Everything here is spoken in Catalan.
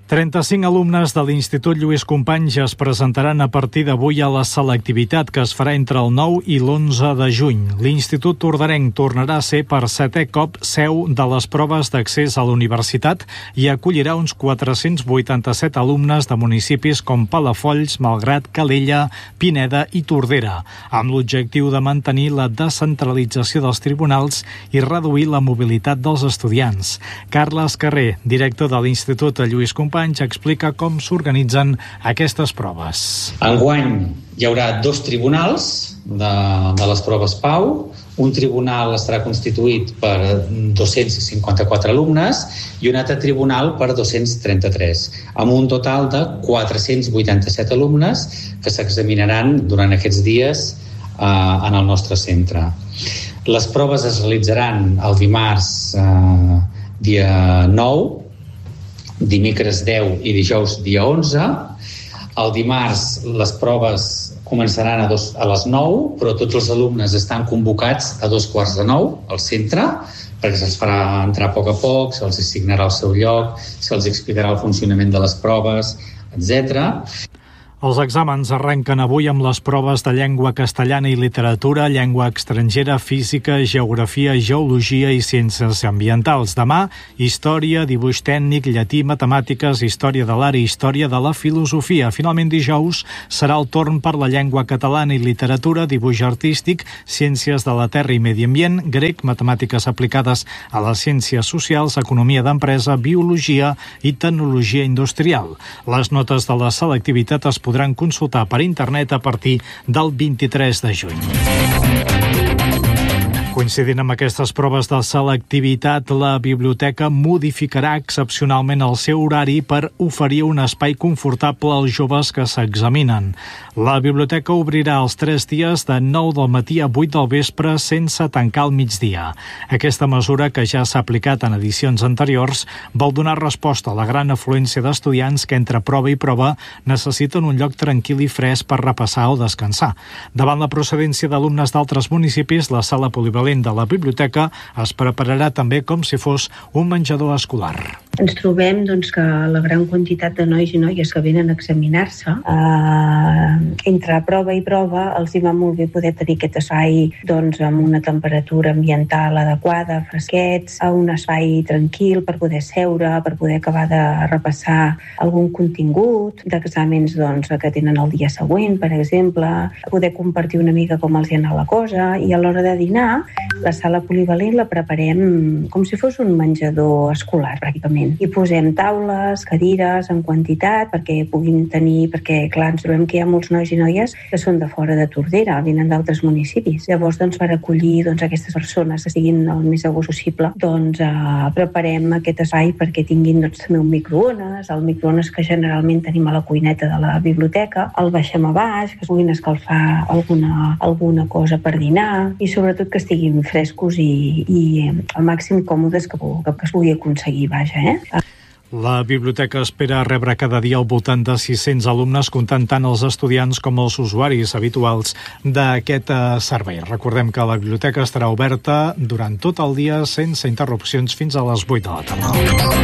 35 alumnes de l'Institut Lluís Companys es presentaran a partir d'avui a la selectivitat que es farà entre el 9 i l'11 de juny. L'Institut Tordarenc tornarà a ser per 7è cop seu de les proves d'accés a la universitat i acollirà uns 487 alumnes de municipis com Palafolls, Malgrat, Calella, Pineda i Tordera, amb l'objectiu de mantenir la descentralització dels tribunals i reduir la mobilitat dels estudiants. Carles Carrer, director de l'Institut Lluís Companys, explica com s'organitzen aquestes proves. Enguany hi haurà 2 tribunals de les proves PAU. Un tribunal estarà constituït per 254 alumnes i un altre tribunal per 233, amb un total de 487 alumnes que s'examinaran durant aquests dies en el nostre centre. Les proves es realitzaran el dimarts dia 9, dimecres 10 i dijous dia 11. El dimarts les proves començaran a les 9, però tots els alumnes estan convocats a 8:45 al centre, perquè se'ls farà entrar a poc, se'ls assignarà el seu lloc, se'ls explicarà el funcionament de les proves, etc. Els exàmens arrenquen avui amb les proves de llengua castellana i literatura, llengua estrangera, física, geografia, geologia i ciències ambientals. Demà, història, dibuix tècnic, llatí, matemàtiques, història de l'art i història de la filosofia. Finalment, dijous serà el torn per la llengua catalana i literatura, dibuix artístic, ciències de la terra i medi ambient, grec, matemàtiques aplicades a les ciències socials, economia d'empresa, biologia i tecnologia industrial. Les notes de la selectivitat es podran consultar per internet a partir del 23 de juny. Coincidint amb aquestes proves de selectivitat, la biblioteca modificarà excepcionalment el seu horari per oferir un espai confortable als joves que s'examinen. La biblioteca obrirà els 3 dies de 9 del matí a 8 del vespre sense tancar al migdia. Aquesta mesura, que ja s'ha aplicat en edicions anteriors, vol donar resposta a la gran afluència d'estudiants que entre prova i prova necessiten un lloc tranquil i fresc per repassar o descansar. Davant la procedència d'alumnes d'altres municipis, la sala polivalent de la biblioteca es prepararà també com si fos un menjador escolar. Ens trobem que la gran quantitat de nois i noies que venen a examinar-se, entre prova i prova els hi va molt bé poder tenir aquest espai amb una temperatura ambiental adequada, fresquets, un espai tranquil per poder seure, per poder acabar de repassar algun contingut d'exàmens que tenen el dia següent, per exemple, poder compartir una mica com els hi ha anat la cosa, i a l'hora de dinar la sala polivalent la preparem com si fos un menjador escolar, pràcticament. Hi posem taules, cadires en quantitat perquè puguin tenir, perquè clar, ens trobem que hi ha molts nois i noies que són de fora de Tordera, venen d'altres municipis. Llavors, per acollir aquestes persones que siguin el més a gust possible, preparem aquest espai perquè tinguin també un microones, el microones que generalment tenim a la cuineta de la biblioteca, el baixem a baix, que es puguin escalfar alguna cosa per dinar i sobretot que estiguin frescos i al màxim còmodes que es pugui aconseguir, La biblioteca espera rebre cada dia al voltant de 600 alumnes, comptant tant els estudiants com els usuaris habituals d'aquest servei. Recordem que la biblioteca estarà oberta durant tot el dia sense interrupcions fins a les 8 de la tarda.